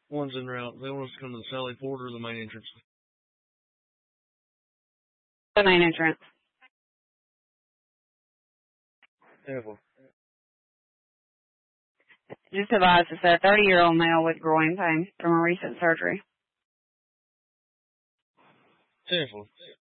One's en route. They want us to come to the Sally Port or the main entrance. The main entrance. Careful. Just advised it's a 30-year-old male with groin pain from a recent surgery. Careful.